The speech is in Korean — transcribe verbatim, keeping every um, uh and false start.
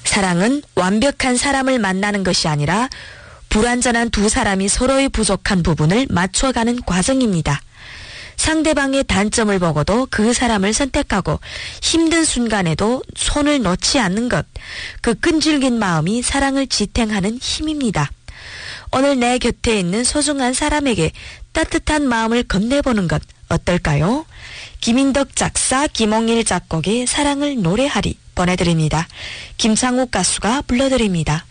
사랑은 완벽한 사람을 만나는 것이 아니라 불완전한 두 사람이 서로의 부족한 부분을 맞춰가는 과정입니다. 상대방의 단점을 보고도 그 사람을 선택하고 힘든 순간에도 손을 놓지 않는 것, 그 끈질긴 마음이 사랑을 지탱하는 힘입니다. 오늘 내 곁에 있는 소중한 사람에게 따뜻한 마음을 건네보는 것 어떨까요? 김인덕 작사, 김홍일 작곡의 사랑을 노래하리 보내드립니다. 김창욱 가수가 불러드립니다.